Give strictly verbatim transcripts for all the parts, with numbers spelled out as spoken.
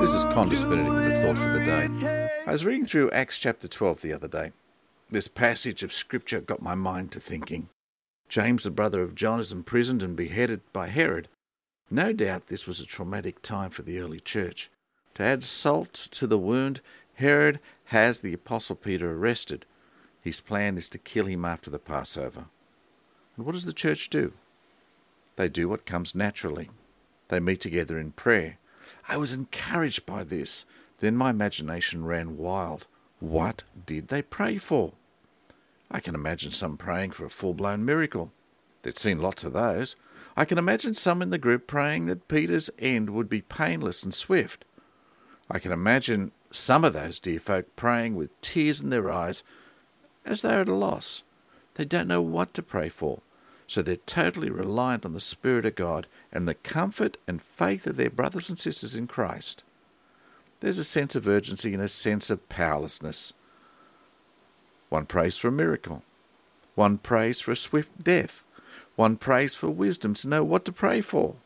This is Condis Benedict with a thought for the day. I was reading through Acts chapter twelve the other day. This passage of scripture got my mind to thinking. James, the brother of John, is imprisoned and beheaded by Herod. No doubt this was a traumatic time for the early church. To add salt to the wound, Herod has the Apostle Peter arrested. His plan is to kill him after the Passover. And what does the church do? They do what comes naturally. They meet together in prayer. I was encouraged by this. Then my imagination ran wild. What did they pray for? I can imagine some praying for a full-blown miracle. They'd seen lots of those. I can imagine some in the group praying that Peter's end would be painless and swift. I can imagine some of those dear folk praying with tears in their eyes as they're at a loss. They don't know what to pray for, so they're totally reliant on the Spirit of God and the comfort and faith of their brothers and sisters in Christ. There's a sense of urgency and a sense of powerlessness. One prays for a miracle. One prays for a swift death. One prays for wisdom to know what to pray for.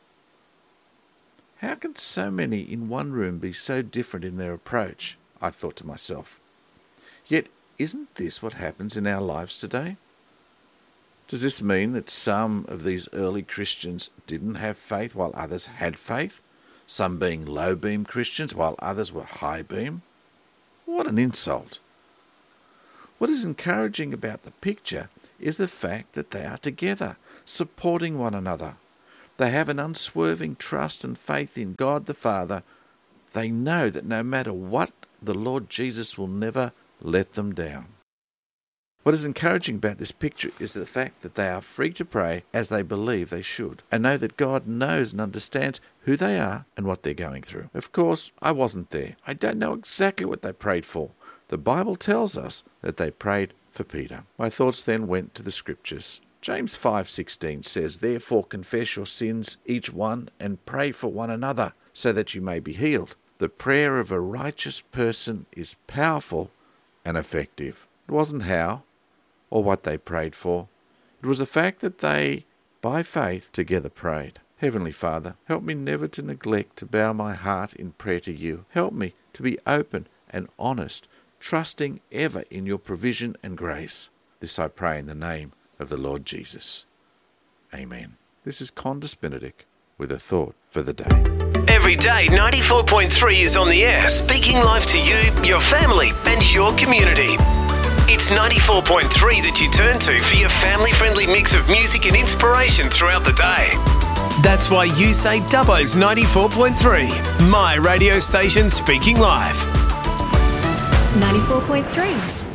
How can so many in one room be so different in their approach? I thought to myself. Yet, isn't this what happens in our lives today? Does this mean that some of these early Christians didn't have faith while others had faith? Some being low-beam Christians while others were high-beam? What an insult. What is encouraging about the picture is the fact that they are together, supporting one another. They have an unswerving trust and faith in God the Father. They know that no matter what, the Lord Jesus will never let them down. What is encouraging about this picture is the fact that they are free to pray as they believe they should, and know that God knows and understands who they are and what they're going through. Of course, I wasn't there. I don't know exactly what they prayed for. The Bible tells us that they prayed for Peter. My thoughts then went to the Scriptures. James five sixteen says, "Therefore confess your sins, each one, and pray for one another, so that you may be healed. The prayer of a righteous person is powerful and effective." It wasn't how or what they prayed for. It was the fact that they, by faith, together prayed. Heavenly Father, help me never to neglect to bow my heart in prayer to you. Help me to be open and honest, trusting ever in your provision and grace. This I pray in the name of the Lord Jesus. Amen. This is Condis Benedict with a thought for the day. Every day, ninety-four point three is on the air, speaking life to you, your family, and your community. It's ninety-four point three that you turn to for your family-friendly mix of music and inspiration throughout the day. That's why you say Dubbo's ninety-four point three, my radio station speaking live. ninety-four point three.